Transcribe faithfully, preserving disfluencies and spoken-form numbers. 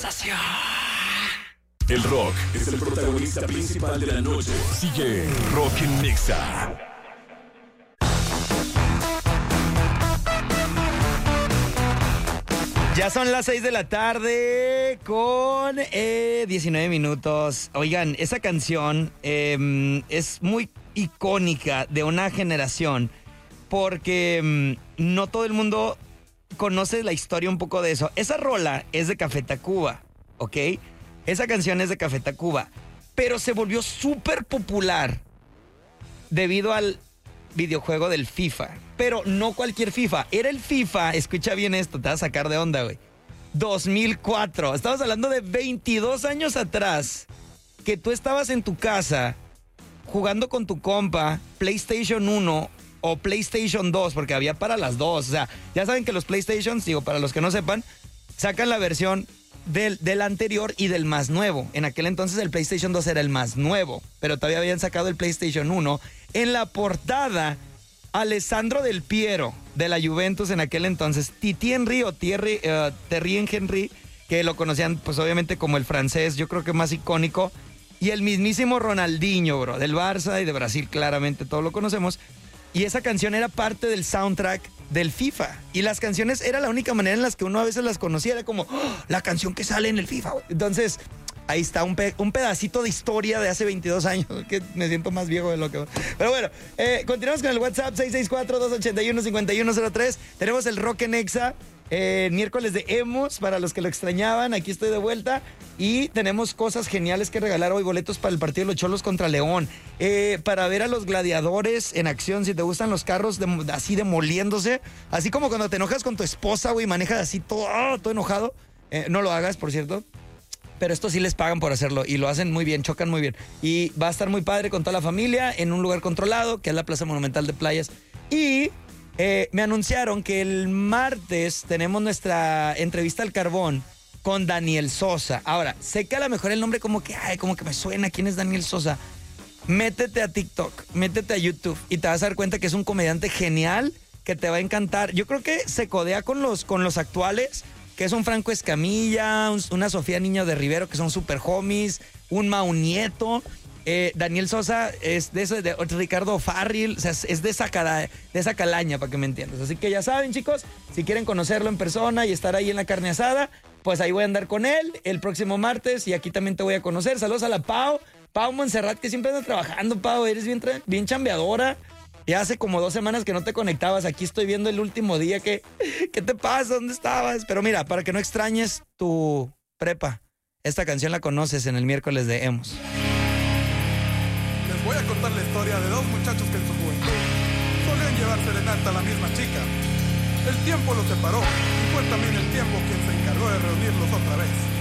conversación. El rock es el protagonista principal de la noche. Sigue Rock en Nexa. Ya son las seis de la tarde con eh, diecinueve minutos. Oigan, esa canción eh, es muy icónica de una generación porque eh, no todo el mundo conoce la historia un poco de eso. Esa rola es de Café Tacuba, ¿ok? Esa canción es de Café Tacuba, pero se volvió súper popular debido al videojuego del FIFA. Pero no cualquier FIFA, era el FIFA, escucha bien esto, te vas a sacar de onda, güey. dos mil cuatro, estamos hablando de veintidós años atrás, que tú estabas en tu casa jugando con tu compa PlayStation uno o PlayStation dos, porque había para las dos. O sea, ya saben que los PlayStations, digo, para los que no sepan, sacan la versión del, del anterior y del más nuevo. En aquel entonces el PlayStation dos era el más nuevo, pero todavía habían sacado el PlayStation uno. En la portada, Alessandro Del Piero, de la Juventus en aquel entonces, Titi Henry o Thierry, uh, Thierry Henry, que lo conocían pues obviamente como el francés, yo creo que más icónico, y el mismísimo Ronaldinho, bro, del Barça y de Brasil, claramente todos lo conocemos. Y esa canción era parte del soundtrack del FIFA. Y las canciones era la única manera en las que uno a veces las conocía. Era como, ¡oh!, la canción que sale en el FIFA. Entonces, ahí está un, pe- un pedacito de historia de hace veintidós años, que me siento más viejo de lo que... Pero bueno, eh, continuamos con el WhatsApp seis seis cuatro, dos ocho uno, cinco uno cero tres. Tenemos el Rock en Nexa, eh, miércoles de Emos, para los que lo extrañaban. Aquí estoy de vuelta. Y tenemos cosas geniales que regalar hoy. Boletos para el partido de los Cholos contra León. Eh, para ver a los gladiadores en acción. Si te gustan los carros de, así demoliéndose. Así como cuando te enojas con tu esposa, güey, manejas así todo, oh, todo enojado. Eh, no lo hagas, por cierto. Pero esto sí les pagan por hacerlo y lo hacen muy bien, chocan muy bien. Y va a estar muy padre con toda la familia en un lugar controlado, que es la Plaza Monumental de Playas. Y eh, me anunciaron que el martes tenemos nuestra entrevista al carbón con Daniel Sosa. Ahora, sé que a lo mejor el nombre como que, ay, como que me suena. ¿Quién es Daniel Sosa? Métete a TikTok, métete a YouTube y te vas a dar cuenta que es un comediante genial que te va a encantar. Yo creo que se codea con los, con los actuales, que es un Franco Escamilla, un, una Sofía Niño de Rivero, que son super homies, un Mau Nieto. Eh, Daniel Sosa es de eso, de Ricardo Farril, o sea, es de esa, cara, de esa calaña, para que me entiendas. Así que ya saben, chicos, si quieren conocerlo en persona y estar ahí en la carne asada, pues ahí voy a andar con él el próximo martes y aquí también te voy a conocer. Saludos a la Pau, Pau Montserrat, que siempre anda trabajando, Pau, eres bien, bien chambeadora. Ya hace como dos semanas que no te conectabas. Aquí estoy viendo el último día. que ¿Qué te pasa? ¿Dónde estabas? Pero mira, para que no extrañes tu prepa, esta canción la conoces en el miércoles de Emos. Les voy a contar la historia de dos muchachos que en su juventud solían llevar serenata a la misma chica. El tiempo los separó y fue también el tiempo quien se encargó de reunirlos otra vez.